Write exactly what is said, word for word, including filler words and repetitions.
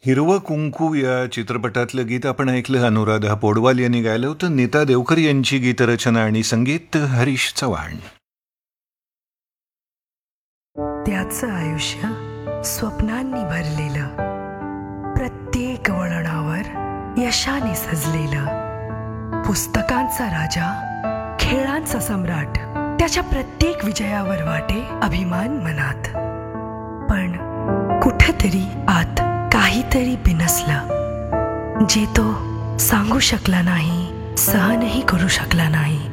हिरवं कुंकू या चित्रपटातलं गीत आपण ऐकलं. अनुराधा पौडवाल यांनी गायलं होतं. नीता देवकर यांची गीतरचना आणि संगीत हरीश चव्हाण. त्याचं आयुष्य स्वप्नांनी भरलेलं, प्रत्येक वळणावर यशाने सजलेलं, पुस्तकांचा राजा, खेळांचा सम्राट, त्याच्या प्रत्येक विजयावर वाटे अभिमान मनात. पण कुठेतरी आत काहीतरी बिनसलं, जे तो सांगू शकला नाही, सहनही करू शकला नाही.